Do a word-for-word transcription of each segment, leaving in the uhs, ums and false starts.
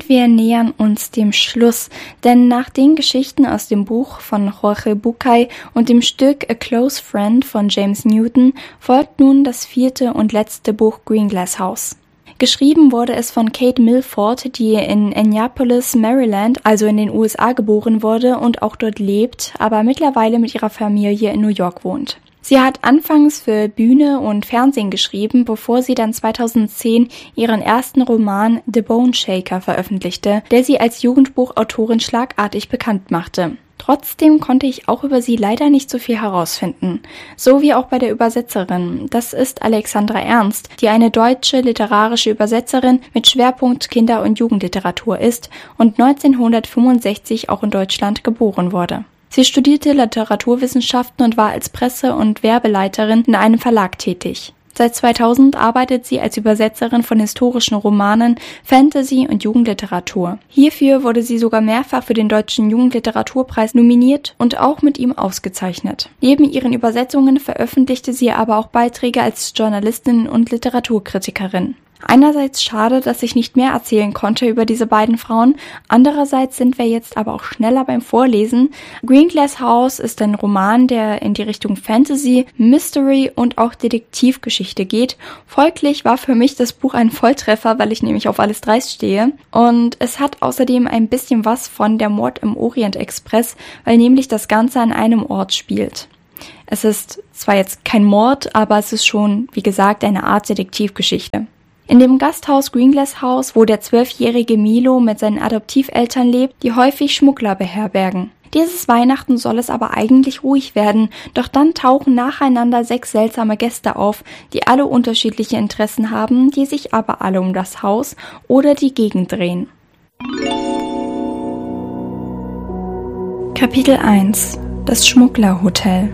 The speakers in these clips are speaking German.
wir nähern uns dem Schluss, denn nach den Geschichten aus dem Buch von Jorge Bucay und dem Stück A Close Friend von James Newton folgt nun das vierte und letzte Buch Greenglass House. Geschrieben wurde es von Kate Milford, die in Annapolis, Maryland, also in den U S A, geboren wurde und auch dort lebt, aber mittlerweile mit ihrer Familie in New York wohnt. Sie hat anfangs für Bühne und Fernsehen geschrieben, bevor sie dann zweitausendzehn ihren ersten Roman The Bone Shaker veröffentlichte, der sie als Jugendbuchautorin schlagartig bekannt machte. Trotzdem konnte ich auch über sie leider nicht so viel herausfinden. So wie auch bei der Übersetzerin. Das ist Alexandra Ernst, die eine deutsche literarische Übersetzerin mit Schwerpunkt Kinder- und Jugendliteratur ist und neunzehnhundertfünfundsechzig auch in Deutschland geboren wurde. Sie studierte Literaturwissenschaften und war als Presse- und Werbeleiterin in einem Verlag tätig. Seit zweitausend arbeitet sie als Übersetzerin von historischen Romanen, Fantasy und Jugendliteratur. Hierfür wurde sie sogar mehrfach für den Deutschen Jugendliteraturpreis nominiert und auch mit ihm ausgezeichnet. Neben ihren Übersetzungen veröffentlichte sie aber auch Beiträge als Journalistin und Literaturkritikerin. Einerseits schade, dass ich nicht mehr erzählen konnte über diese beiden Frauen, andererseits sind wir jetzt aber auch schneller beim Vorlesen. Greenglass House ist ein Roman, der in die Richtung Fantasy, Mystery und auch Detektivgeschichte geht. Folglich war für mich das Buch ein Volltreffer, weil ich nämlich auf alles dreist stehe. Und es hat außerdem ein bisschen was von Der Mord im Orient Express, weil nämlich das Ganze an einem Ort spielt. Es ist zwar jetzt kein Mord, aber es ist schon, wie gesagt, eine Art Detektivgeschichte. In dem Gasthaus Greenglass House, wo der zwölfjährige Milo mit seinen Adoptiveltern lebt, die häufig Schmuggler beherbergen. Dieses Weihnachten soll es aber eigentlich ruhig werden, doch dann tauchen nacheinander sechs seltsame Gäste auf, die alle unterschiedliche Interessen haben, die sich aber alle um das Haus oder die Gegend drehen. Kapitel eins: Das Schmugglerhotel.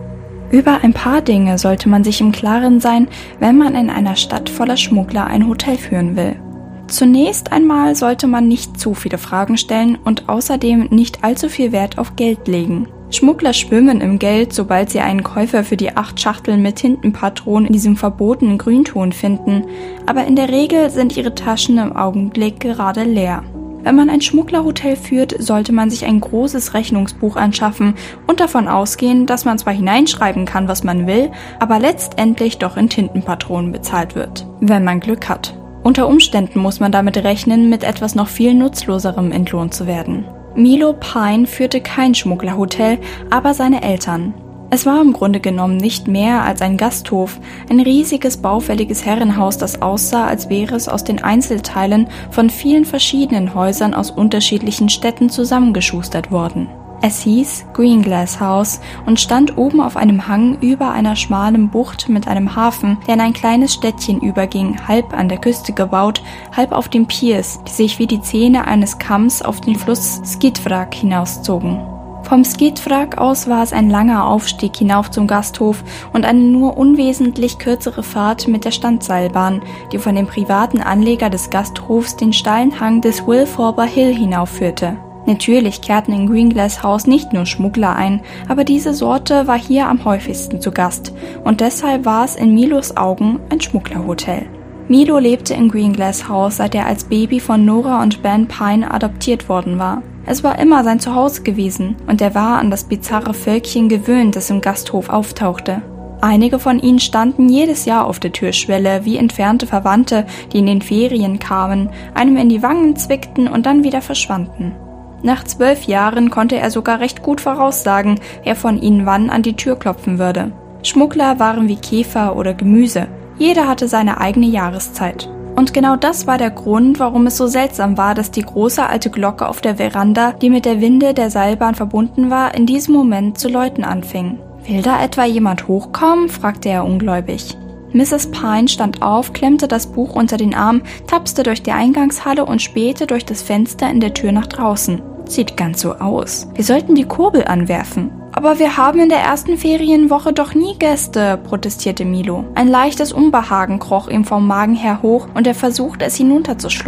Über ein paar Dinge sollte man sich im Klaren sein, wenn man in einer Stadt voller Schmuggler ein Hotel führen will. Zunächst einmal sollte man nicht zu viele Fragen stellen und außerdem nicht allzu viel Wert auf Geld legen. Schmuggler schwimmen im Geld, sobald sie einen Käufer für die acht Schachteln mit Tintenpatronen in diesem verbotenen Grünton finden, aber in der Regel sind ihre Taschen im Augenblick gerade leer. Wenn man ein Schmugglerhotel führt, sollte man sich ein großes Rechnungsbuch anschaffen und davon ausgehen, dass man zwar hineinschreiben kann, was man will, aber letztendlich doch in Tintenpatronen bezahlt wird, wenn man Glück hat. Unter Umständen muss man damit rechnen, mit etwas noch viel Nutzloserem entlohnt zu werden. Milo Pine führte kein Schmugglerhotel, aber seine Eltern. Es war im Grunde genommen nicht mehr als ein Gasthof, ein riesiges, baufälliges Herrenhaus, das aussah, als wäre es aus den Einzelteilen von vielen verschiedenen Häusern aus unterschiedlichen Städten zusammengeschustert worden. Es hieß Greenglass House und stand oben auf einem Hang über einer schmalen Bucht mit einem Hafen, der in ein kleines Städtchen überging, halb an der Küste gebaut, halb auf den Piers, die sich wie die Zähne eines Kamms auf den Fluss Skidvrak hinauszogen. Vom Skidvrak aus war es ein langer Aufstieg hinauf zum Gasthof und eine nur unwesentlich kürzere Fahrt mit der Standseilbahn, die von dem privaten Anleger des Gasthofs den steilen Hang des Wilforber Hill hinaufführte. Natürlich kehrten in Greenglass House nicht nur Schmuggler ein, aber diese Sorte war hier am häufigsten zu Gast und deshalb war es in Milos Augen ein Schmugglerhotel. Milo lebte in Greenglass House, seit er als Baby von Nora und Ben Pine adoptiert worden war. Es war immer sein Zuhause gewesen und er war an das bizarre Völkchen gewöhnt, das im Gasthof auftauchte. Einige von ihnen standen jedes Jahr auf der Türschwelle wie entfernte Verwandte, die in den Ferien kamen, einem in die Wangen zwickten und dann wieder verschwanden. Nach zwölf Jahren konnte er sogar recht gut voraussagen, wer von ihnen wann an die Tür klopfen würde. Schmuggler waren wie Käfer oder Gemüse. Jeder hatte seine eigene Jahreszeit. Und genau das war der Grund, warum es so seltsam war, dass die große alte Glocke auf der Veranda, die mit der Winde der Seilbahn verbunden war, in diesem Moment zu läuten anfing. »Will da etwa jemand hochkommen?« fragte er ungläubig. Misses Pine stand auf, klemmte das Buch unter den Arm, tapste durch die Eingangshalle und spähte durch das Fenster in der Tür nach draußen. »Sieht ganz so aus. Wir sollten die Kurbel anwerfen.« »Aber wir haben in der ersten Ferienwoche doch nie Gäste«, protestierte Milo. Ein leichtes Unbehagen kroch ihm vom Magen her hoch und er versuchte es hinunterzuschlucken.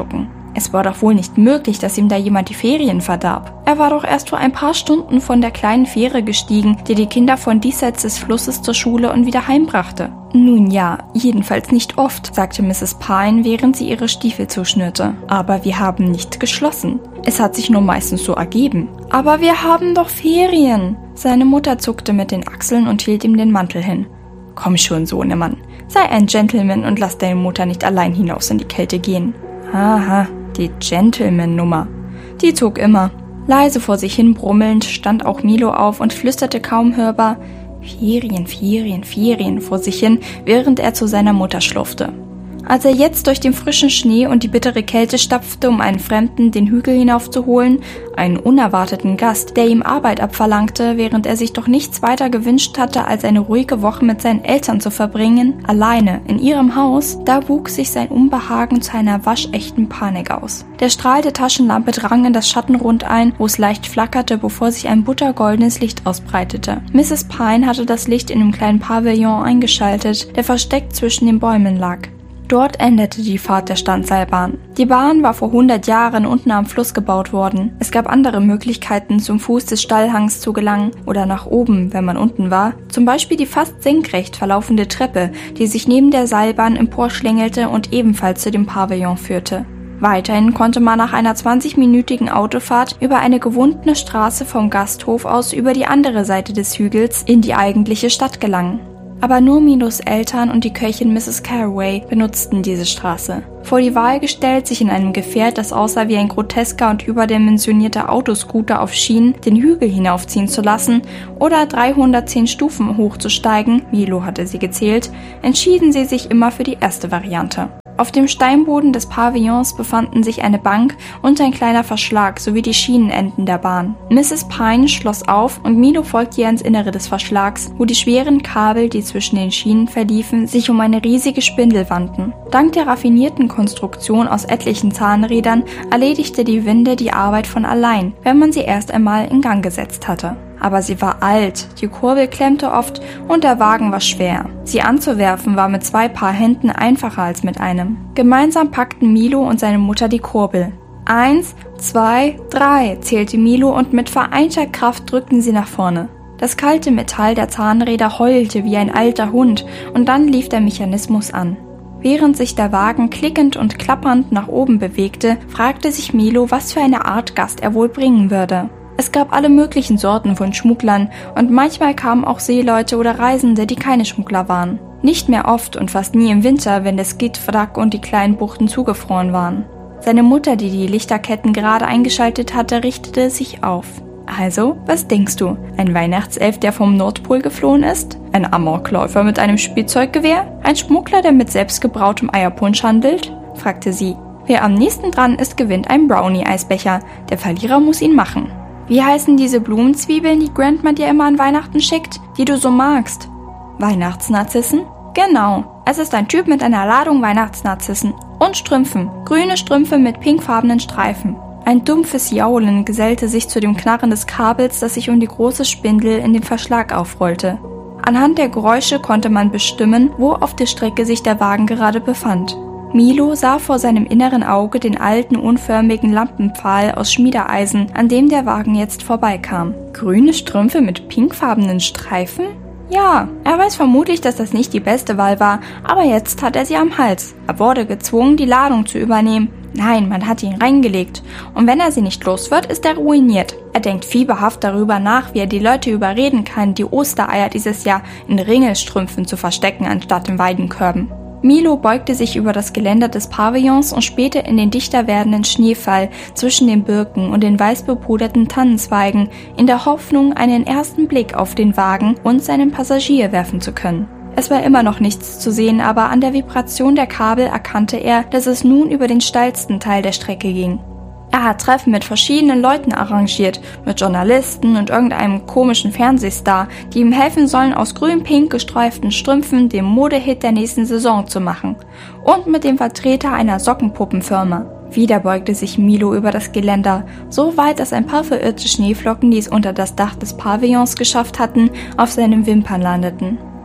Es war doch wohl nicht möglich, dass ihm da jemand die Ferien verdarb. Er war doch erst vor ein paar Stunden von der kleinen Fähre gestiegen, die die Kinder von diesseits des Flusses zur Schule und wieder heimbrachte. Nun ja, jedenfalls nicht oft, sagte Misses Pine, während sie ihre Stiefel zuschnürte. Aber wir haben nicht geschlossen. Es hat sich nur meistens so ergeben. Aber wir haben doch Ferien. Seine Mutter zuckte mit den Achseln und hielt ihm den Mantel hin. Komm schon, Sohnemann, sei ein Gentleman und lass deine Mutter nicht allein hinaus in die Kälte gehen. Aha, die Gentleman-Nummer. Die zog immer. Leise vor sich hin brummelnd stand auch Milo auf und flüsterte kaum hörbar Ferien, Ferien, Ferien vor sich hin, während er zu seiner Mutter schlurfte. Als er jetzt durch den frischen Schnee und die bittere Kälte stapfte, um einen Fremden den Hügel hinaufzuholen, einen unerwarteten Gast, der ihm Arbeit abverlangte, während er sich doch nichts weiter gewünscht hatte, als eine ruhige Woche mit seinen Eltern zu verbringen, alleine in ihrem Haus, da wuchs sich sein Unbehagen zu einer waschechten Panik aus. Der Strahl der Taschenlampe drang in das Schattenrund ein, wo es leicht flackerte, bevor sich ein buttergoldenes Licht ausbreitete. Misses Pine hatte das Licht in dem kleinen Pavillon eingeschaltet, der versteckt zwischen den Bäumen lag. Dort endete die Fahrt der Standseilbahn. Die Bahn war vor hundert Jahren unten am Fluss gebaut worden. Es gab andere Möglichkeiten, zum Fuß des Stallhangs zu gelangen oder nach oben, wenn man unten war. Zum Beispiel die fast senkrecht verlaufende Treppe, die sich neben der Seilbahn emporschlängelte und ebenfalls zu dem Pavillon führte. Weiterhin konnte man nach einer zwanzigminütigen Autofahrt über eine gewundene Straße vom Gasthof aus über die andere Seite des Hügels in die eigentliche Stadt gelangen. Aber nur Milos Eltern und die Köchin Misses Carraway benutzten diese Straße. Vor die Wahl gestellt, sich in einem Gefährt, das aussah wie ein grotesker und überdimensionierter Autoscooter auf Schienen, den Hügel hinaufziehen zu lassen oder dreihundertzehn Stufen hochzusteigen, Milo hatte sie gezählt, entschieden sie sich immer für die erste Variante. Auf dem Steinboden des Pavillons befanden sich eine Bank und ein kleiner Verschlag sowie die Schienenenden der Bahn. Misses Pine schloss auf und Milo folgte ihr ins Innere des Verschlags, wo die schweren Kabel, die zwischen den Schienen verliefen, sich um eine riesige Spindel wandten. Dank der raffinierten Konstruktion aus etlichen Zahnrädern erledigte die Winde die Arbeit von allein, wenn man sie erst einmal in Gang gesetzt hatte. Aber sie war alt, die Kurbel klemmte oft und der Wagen war schwer. Sie anzuwerfen war mit zwei Paar Händen einfacher als mit einem. Gemeinsam packten Milo und seine Mutter die Kurbel. Eins, zwei, drei, zählte Milo und mit vereinter Kraft drückten sie nach vorne. Das kalte Metall der Zahnräder heulte wie ein alter Hund und dann lief der Mechanismus an. Während sich der Wagen klickend und klappernd nach oben bewegte, fragte sich Milo, was für eine Art Gast er wohl bringen würde. Es gab alle möglichen Sorten von Schmugglern und manchmal kamen auch Seeleute oder Reisende, die keine Schmuggler waren. Nicht mehr oft und fast nie im Winter, wenn der Skidwrack und die kleinen Buchten zugefroren waren. Seine Mutter, die die Lichterketten gerade eingeschaltet hatte, richtete sich auf. Also, was denkst du? Ein Weihnachtself, der vom Nordpol geflohen ist? Ein Amokläufer mit einem Spielzeuggewehr? Ein Schmuggler, der mit selbstgebrautem Eierpunsch handelt? Fragte sie. Wer am nächsten dran ist, gewinnt einen Brownie-Eisbecher. Der Verlierer muss ihn machen. Wie heißen diese Blumenzwiebeln, die Grandma dir immer an Weihnachten schickt, die du so magst? Weihnachtsnarzissen? Genau, es ist ein Typ mit einer Ladung Weihnachtsnarzissen und Strümpfen, grüne Strümpfe mit pinkfarbenen Streifen. Ein dumpfes Jaulen gesellte sich zu dem Knarren des Kabels, das sich um die große Spindel in dem Verschlag aufrollte. Anhand der Geräusche konnte man bestimmen, wo auf der Strecke sich der Wagen gerade befand. Milo sah vor seinem inneren Auge den alten, unförmigen Lampenpfahl aus Schmiedeeisen, an dem der Wagen jetzt vorbeikam. Grüne Strümpfe mit pinkfarbenen Streifen? Ja, er weiß vermutlich, dass das nicht die beste Wahl war, aber jetzt hat er sie am Hals. Er wurde gezwungen, die Ladung zu übernehmen. Nein, man hat ihn reingelegt. Und wenn er sie nicht los wird, ist er ruiniert. Er denkt fieberhaft darüber nach, wie er die Leute überreden kann, die Ostereier dieses Jahr in Ringelstrümpfen zu verstecken, anstatt in Weidenkörben. Milo beugte sich über das Geländer des Pavillons und spähte in den dichter werdenden Schneefall zwischen den Birken und den weiß bepuderten Tannenzweigen, in der Hoffnung, einen ersten Blick auf den Wagen und seinen Passagier werfen zu können. Es war immer noch nichts zu sehen, aber an der Vibration der Kabel erkannte er, dass es nun über den steilsten Teil der Strecke ging. Er hat Treffen mit verschiedenen Leuten arrangiert, mit Journalisten und irgendeinem komischen Fernsehstar, die ihm helfen sollen, aus grün-pink gestreiften Strümpfen den Modehit der nächsten Saison zu machen. Und mit dem Vertreter einer Sockenpuppenfirma. Wieder beugte sich Milo über das Geländer, so weit, dass ein paar verirrte Schneeflocken, die es unter das Dach des Pavillons geschafft hatten, auf seinen Wimpern landeten.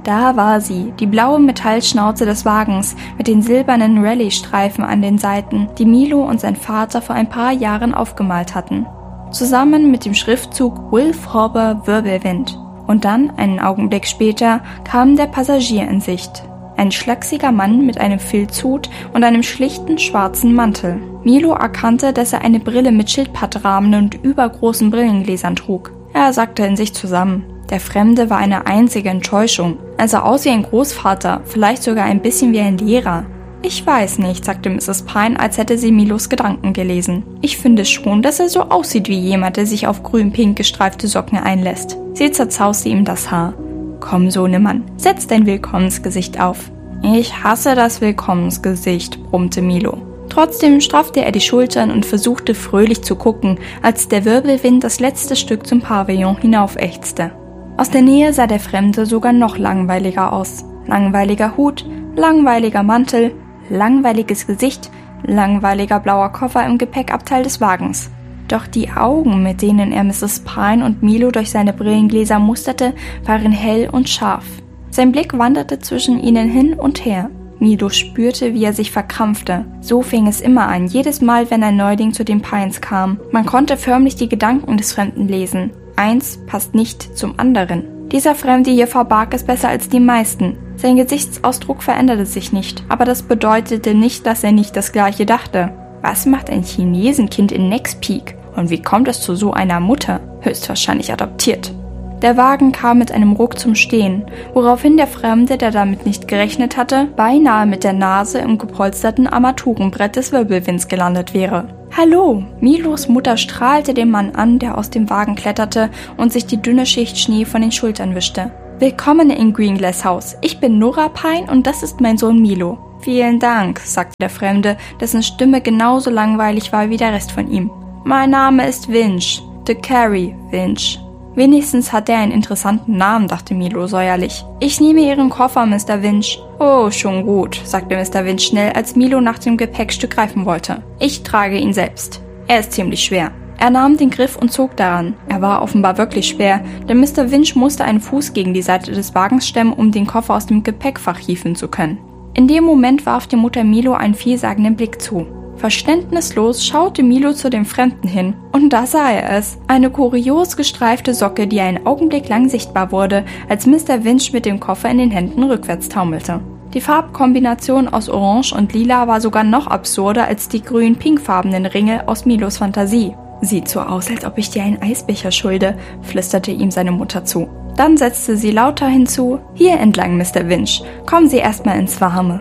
Da war sie, die blaue Metallschnauze des Wagens mit den silbernen Rallye-Streifen an den Seiten, die Milo und sein Vater vor ein paar Jahren aufgemalt hatten. Zusammen mit dem Schriftzug Wilf Hobber Wirbelwind. Und dann, einen Augenblick später, kam der Passagier in Sicht. Ein schlachsiger Mann mit einem Filzhut und einem schlichten schwarzen Mantel. Milo erkannte, dass er eine Brille mit Schildpaddrahmen und übergroßen Brillengläsern trug. Er sackte in sich zusammen. Der Fremde war eine einzige Enttäuschung. Er sah aus wie ein Großvater, vielleicht sogar ein bisschen wie ein Lehrer. »Ich weiß nicht«, sagte Misses Pine, als hätte sie Milos Gedanken gelesen. »Ich finde schon, dass er so aussieht wie jemand, der sich auf grün-pink gestreifte Socken einlässt.« Sie zerzauste ihm das Haar. »Komm, Sohnemann, setz dein Willkommensgesicht auf.« »Ich hasse das Willkommensgesicht«, brummte Milo. Trotzdem straffte er die Schultern und versuchte fröhlich zu gucken, als der Wirbelwind das letzte Stück zum Pavillon hinaufächzte. Aus der Nähe sah der Fremde sogar noch langweiliger aus. Langweiliger Hut, langweiliger Mantel, langweiliges Gesicht, langweiliger blauer Koffer im Gepäckabteil des Wagens. Doch die Augen, mit denen er Misses Pine und Milo durch seine Brillengläser musterte, waren hell und scharf. Sein Blick wanderte zwischen ihnen hin und her. Milo spürte, wie er sich verkrampfte. So fing es immer an, jedes Mal, wenn ein Neuling zu den Pines kam. Man konnte förmlich die Gedanken des Fremden lesen. Eins passt nicht zum anderen. Dieser Fremde hier verbarg es besser als die meisten. Sein Gesichtsausdruck veränderte sich nicht, aber das bedeutete nicht, dass er nicht das Gleiche dachte. Was macht ein Chinesenkind in Next Peak? Und wie kommt es zu so einer Mutter? Höchstwahrscheinlich adoptiert. Der Wagen kam mit einem Ruck zum Stehen, woraufhin der Fremde, der damit nicht gerechnet hatte, beinahe mit der Nase im gepolsterten Armaturenbrett des Wirbelwinds gelandet wäre. »Hallo!« Milos Mutter strahlte den Mann an, der aus dem Wagen kletterte und sich die dünne Schicht Schnee von den Schultern wischte. »Willkommen in Greenglass House. Ich bin Nora Pine und das ist mein Sohn Milo.« »Vielen Dank«, sagte der Fremde, dessen Stimme genauso langweilig war wie der Rest von ihm. »Mein Name ist Winch, DeCarey Winch.« Wenigstens hat er einen interessanten Namen, dachte Milo säuerlich. »Ich nehme Ihren Koffer, Mister Winch.« »Oh, schon gut«, sagte Mister Winch schnell, als Milo nach dem Gepäckstück greifen wollte. »Ich trage ihn selbst. Er ist ziemlich schwer.« Er nahm den Griff und zog daran. Er war offenbar wirklich schwer, denn Mister Winch musste einen Fuß gegen die Seite des Wagens stemmen, um den Koffer aus dem Gepäckfach hieven zu können. In dem Moment warf die Mutter Milo einen vielsagenden Blick zu. Verständnislos schaute Milo zu dem Fremden hin, und da sah er es. Eine kurios gestreifte Socke, die einen Augenblick lang sichtbar wurde, als Mister Winch mit dem Koffer in den Händen rückwärts taumelte. Die Farbkombination aus Orange und Lila war sogar noch absurder als die grün-pinkfarbenen Ringe aus Milos Fantasie. »Sieht so aus, als ob ich dir einen Eisbecher schulde«, flüsterte ihm seine Mutter zu. Dann setzte sie lauter hinzu: »Hier entlang, Mister Winch. Kommen Sie erstmal ins Warme.«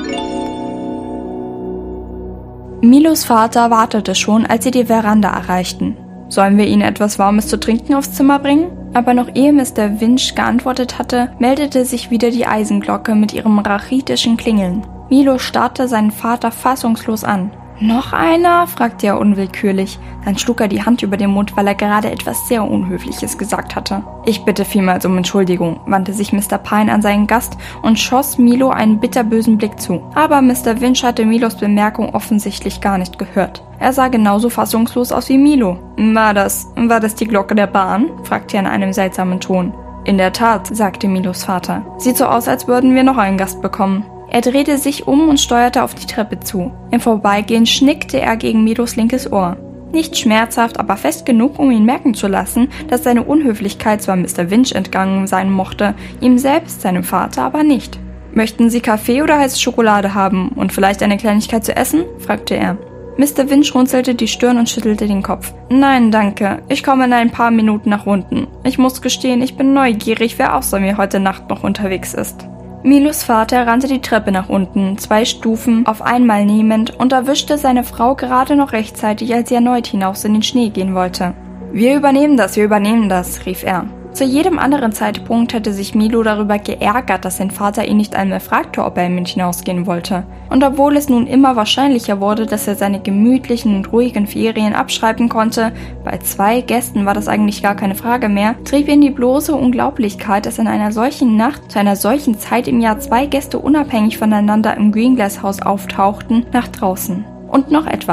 Milos Vater wartete schon, als sie die Veranda erreichten. »Sollen wir Ihnen etwas Warmes zu trinken aufs Zimmer bringen?« Aber noch ehe Mister Winch geantwortet hatte, meldete sich wieder die Eisenglocke mit ihrem rachitischen Klingeln. Milo starrte seinen Vater fassungslos an. »Noch einer?« fragte er unwillkürlich. Dann schlug er die Hand über den Mund, weil er gerade etwas sehr Unhöfliches gesagt hatte. »Ich bitte vielmals um Entschuldigung«, wandte sich Mister Pine an seinen Gast und schoss Milo einen bitterbösen Blick zu. Aber Mister Winch hatte Milos Bemerkung offensichtlich gar nicht gehört. Er sah genauso fassungslos aus wie Milo. »War das, war das die Glocke der Bahn?« fragte er in einem seltsamen Ton. »In der Tat«, sagte Milos Vater. »Sieht so aus, als würden wir noch einen Gast bekommen.« Er drehte sich um und steuerte auf die Treppe zu. Im Vorbeigehen schnickte er gegen Milos linkes Ohr. Nicht schmerzhaft, aber fest genug, um ihn merken zu lassen, dass seine Unhöflichkeit zwar Mister Winch entgangen sein mochte, ihm selbst, seinem Vater, aber nicht. »Möchten Sie Kaffee oder heiße Schokolade haben und vielleicht eine Kleinigkeit zu essen?« fragte er. Mister Winch runzelte die Stirn und schüttelte den Kopf. »Nein, danke. Ich komme in ein paar Minuten nach unten. Ich muss gestehen, ich bin neugierig, wer außer mir heute Nacht noch unterwegs ist.« Milos Vater rannte die Treppe nach unten, zwei Stufen auf einmal nehmend, und erwischte seine Frau gerade noch rechtzeitig, als sie erneut hinaus in den Schnee gehen wollte. »Wir übernehmen das, wir übernehmen das«, rief er. Zu jedem anderen Zeitpunkt hätte sich Milo darüber geärgert, dass sein Vater ihn nicht einmal fragte, ob er mit hinausgehen wollte. Und obwohl es nun immer wahrscheinlicher wurde, dass er seine gemütlichen und ruhigen Ferien abschreiben konnte, bei zwei Gästen war das eigentlich gar keine Frage mehr, trieb ihn die bloße Unglaublichkeit, dass in einer solchen Nacht, zu einer solchen Zeit im Jahr zwei Gäste unabhängig voneinander im Greenglass House auftauchten, nach draußen. Und noch etwas.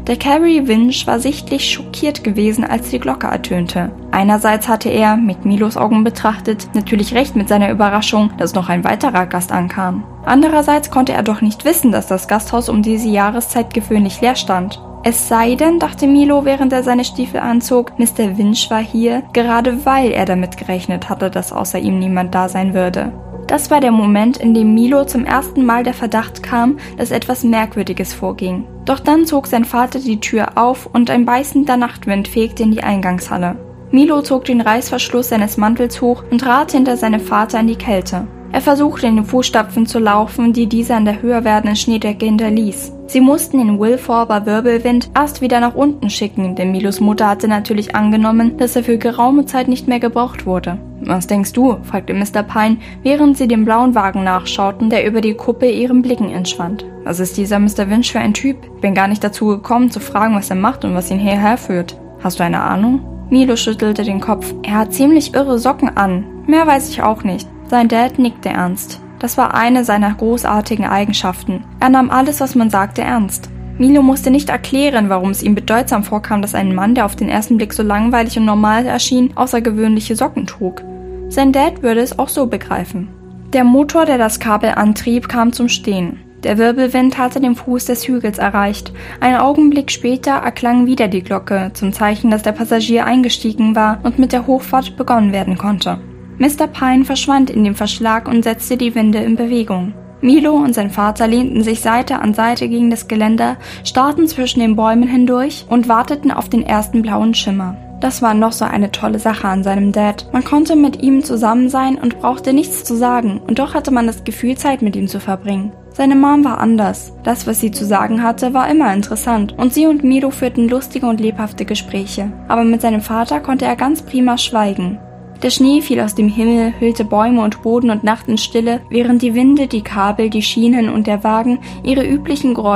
Der Carrie Winch war sichtlich schockiert gewesen, als die Glocke ertönte. Einerseits hatte er, mit Milos Augen betrachtet, natürlich recht mit seiner Überraschung, dass noch ein weiterer Gast ankam. Andererseits konnte er doch nicht wissen, dass das Gasthaus um diese Jahreszeit gewöhnlich leer stand. Es sei denn, dachte Milo, während er seine Stiefel anzog, Mister Winch war hier, gerade weil er damit gerechnet hatte, dass außer ihm niemand da sein würde. Das war der Moment, in dem Milo zum ersten Mal der Verdacht kam, dass etwas Merkwürdiges vorging. Doch dann zog sein Vater die Tür auf und ein beißender Nachtwind fegte in die Eingangshalle. Milo zog den Reißverschluss seines Mantels hoch und trat hinter seinem Vater in die Kälte. Er versuchte in den Fußstapfen zu laufen, die dieser an der höher werdenden Schneedecke hinterließ. Sie mussten den Wilforber Wirbelwind erst wieder nach unten schicken, denn Milos Mutter hatte natürlich angenommen, dass er für geraume Zeit nicht mehr gebraucht wurde. »Was denkst du?« fragte Mister Pine, während sie dem blauen Wagen nachschauten, der über die Kuppe ihren Blicken entschwand. »Was ist dieser Mister Winch für ein Typ? Ich bin gar nicht dazu gekommen, zu fragen, was er macht und was ihn hierher führt. Hast du eine Ahnung?« Milo schüttelte den Kopf. »Er hat ziemlich irre Socken an. Mehr weiß ich auch nicht.« Sein Dad nickte ernst. Das war eine seiner großartigen Eigenschaften. Er nahm alles, was man sagte, ernst. Milo musste nicht erklären, warum es ihm bedeutsam vorkam, dass ein Mann, der auf den ersten Blick so langweilig und normal erschien, außergewöhnliche Socken trug. Sein Dad würde es auch so begreifen. Der Motor, der das Kabel antrieb, kam zum Stehen. Der Wirbelwind hatte den Fuß des Hügels erreicht. Einen Augenblick später erklang wieder die Glocke, zum Zeichen, dass der Passagier eingestiegen war und mit der Hochfahrt begonnen werden konnte. Mister Pine verschwand in dem Verschlag und setzte die Winde in Bewegung. Milo und sein Vater lehnten sich Seite an Seite gegen das Geländer, starrten zwischen den Bäumen hindurch und warteten auf den ersten blauen Schimmer. Das war noch so eine tolle Sache an seinem Dad. Man konnte mit ihm zusammen sein und brauchte nichts zu sagen, und doch hatte man das Gefühl, Zeit mit ihm zu verbringen. Seine Mom war anders. Das, was sie zu sagen hatte, war immer interessant, und sie und Milo führten lustige und lebhafte Gespräche. Aber mit seinem Vater konnte er ganz prima schweigen. Der Schnee fiel aus dem Himmel, hüllte Bäume und Boden und Nacht in Stille, während die Winde, die Kabel, die Schienen und der Wagen ihre üblichen Geräusche